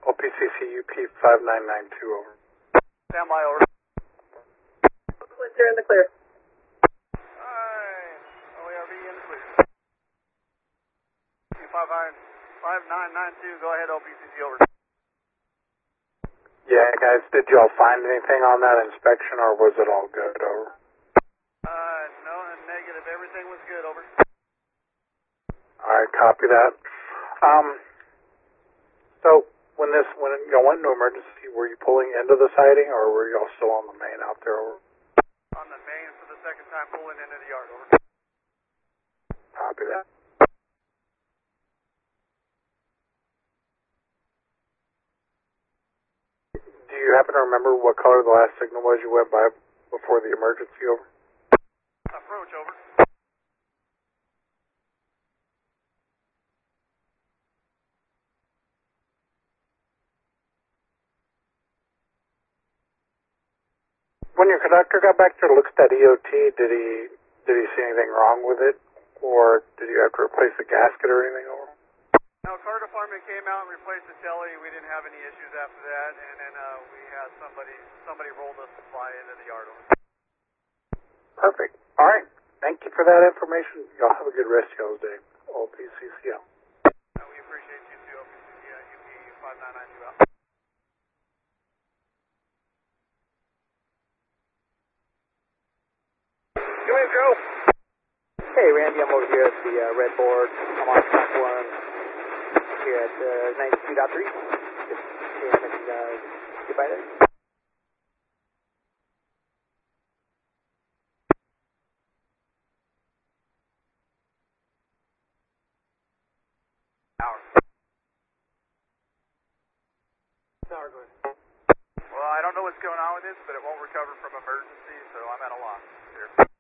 OPCC UP 5992, over. Stand by, over. You're in the clear. Alright, OARV in the clear. 5992, go ahead, OPCC, over. Yeah, guys, did y'all find anything on that inspection, or was it all good, over? No, negative. Everything was good, over. Alright, copy that. So, when y'all went into emergency, were you pulling into the siding, or were y'all still on the main out there, over? On the main for the second time, pulling into the yard, over. Copy that. Do you happen to remember what color the last signal was you went by before the emergency, over? Approach, over. When your conductor got back there to look at that EOT, did he see anything wrong with it, or did you have to replace the gasket or anything, over? No, car department came out and replaced the telly. We didn't have any issues after that, and then we had somebody rolled a supply into the yard, over. Perfect. All right. Thank you for that information. Y'all have a good rest of y'all's day. OPCCL. We appreciate you too, OPCC, UP 5992 out. Come in, Joe. Hey, Randy, I'm over here at the red board. I'm on track 1 here at 92.3. Just seeing if I can get by there. Well, I don't know what's going on with this, but it won't recover from emergency, so I'm at a loss here.